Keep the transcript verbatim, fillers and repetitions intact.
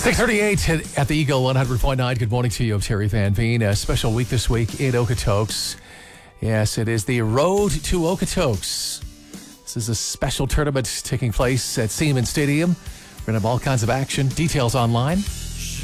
six thirty-eight at the Eagle one hundred point nine. Good morning to you. I'm Terry Van Veen. A special week this week in Okotoks. Yes, it is the Road to Okotoks. This is a special tournament taking place at Siemens Stadium. We're going to have all kinds of action. Details online